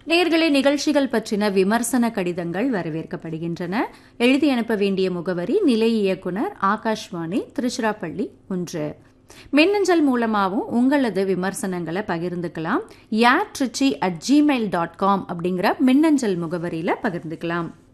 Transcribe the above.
நேயர்களே, நிகழ்ச்சிகள் பற்றின விமர்சன கடிதங்கள் வரவேற்கப்படுகின்றன. எழுதி அனுப்ப வேண்டிய முகவரி நிலை இயக்குனர், ஆகாஷ்வாணி, திருச்சிராப்பள்ளி 1. மின்னஞ்சல் மூலமாகவும் உங்களது விமர்சனங்களை பகிர்ந்துக்கலாம். yatrichy@gmail.com அப்படிங்கிற மின்னஞ்சல் முகவரியில பகிர்ந்துக்கலாம்.